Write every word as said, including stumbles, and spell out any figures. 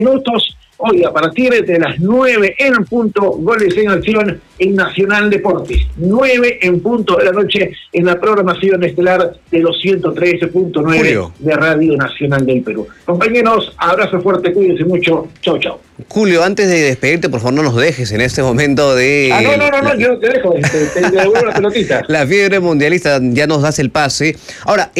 minutos. Hoy a partir de las nueve en punto, Goles en Acción en Nacional Deportes. nueve en punto de la noche en la programación estelar de los ciento trece punto nueve de Radio Nacional del Perú. Compañeros, abrazo fuerte, cuídense mucho. Chau, chau. Julio, antes de despedirte, por favor, no nos dejes en este momento de... Ah, no, no, no, no yo te dejo, te, te devuelvo la pelotita. La fiebre mundialista, ya nos das el pase. Ahora,